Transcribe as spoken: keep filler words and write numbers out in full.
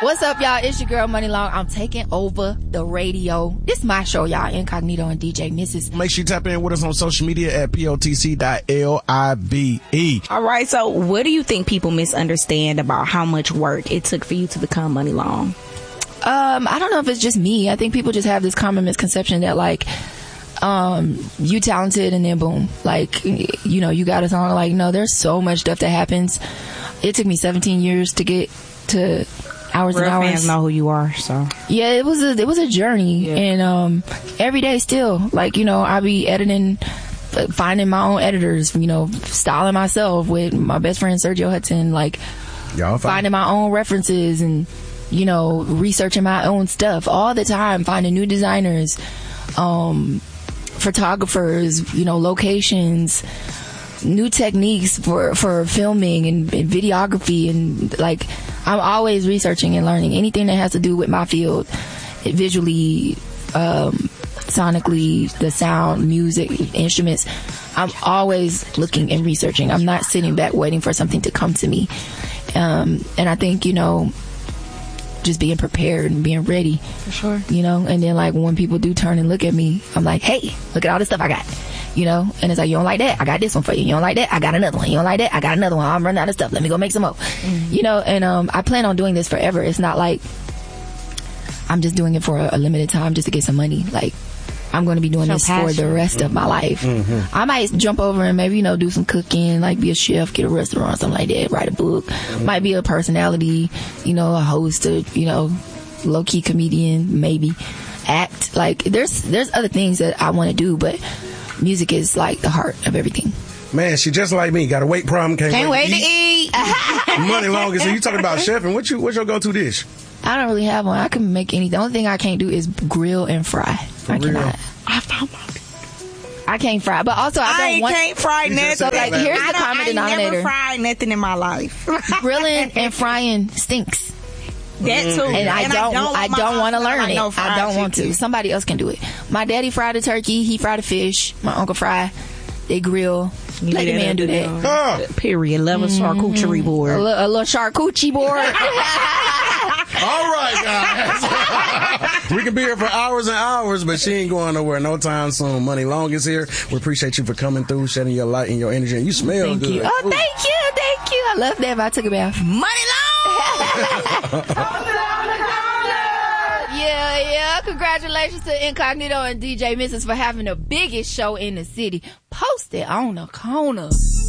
What's up, y'all? It's your girl, Money Long. I'm taking over the radio. It's my show, y'all. Incognito and D J Missus Make sure you tap in with us on social media at P O T C dot L I V E. All right, so what do you think people misunderstand about how much work it took for you to become Money Long? Um, I don't know if it's just me. I think people just have this common misconception that, like, um, you talented and then boom. Like, you know, you got a song. Like, no, there's so much stuff that happens. It took me seventeen years to get to hours Real and hours. fans know who you are, so. Yeah, it was a, it was a journey. Yeah. And, um, every day still, like, you know, I be editing, finding my own editors, you know, styling myself with my best friend Sergio Hudson, like, Y'all fine. finding my own references and, you know, researching my own stuff all the time, finding new designers, um, photographers, you know, locations, new techniques for, for filming and, and videography, and like I'm always researching and learning anything that has to do with my field, visually, um, sonically, the sound, music, instruments. I'm always looking and researching. I'm not sitting back waiting for something to come to me. Um, and I think, you know, just being prepared and being ready. For sure. You know, and then like when people do turn and look at me, I'm like, hey, look at all this stuff I got. You know, and it's like, you don't like that? I got this one for you. You don't like that? I got another one. You don't like that? I got another one. I'm running out of stuff. Let me go make some more. Mm-hmm. You know, and um, I plan on doing this forever. It's not like I'm just doing it for a, a limited time just to get some money. Like, I'm going to be doing Show this passion. for the rest of my life. Mm-hmm. I might jump over and maybe, you know, do some cooking, like be a chef, get a restaurant, something like that, write a book. Mm-hmm. Might be a personality, you know, a host, a, you know, low-key comedian, maybe act. Like, there's there's other things that I want to do, but music is like the heart of everything. Man, she just like me. Got a weight problem. Can't, Can't wait, wait to eat. Money Long. So you talking about chefing? What you what's your go-to dish? I don't really have one. I can make anything. The only thing I can't do is grill and fry. I real? cannot. I found my. I can't fry, but also I don't I want. can't fry You just nothing. said So, like, here's I the don't- common I ain't denominator. never fried nothing in my life. Grilling and frying stinks. That too. And I don't, I don't, want to learn like it. no I fried don't want to. chicken. Somebody else can do it. My daddy fried a turkey. He fried a fish. My uncle fried. They grill. You Let the that man do other that. day. Huh. Period. Love a charcuterie A, board. li- a little charcuterie board. All right, guys. We can be here for hours and hours, but she ain't going nowhere no time soon. Money Long is here. We appreciate you for coming through, shedding your light and your energy. And you smell Thank good. you. Oh, thank you. Thank you. I love that if I took a bath. Money Long. Yeah, yeah. Congratulations to Incognito and D J Missus for having the biggest show in the city. Posted on the corner.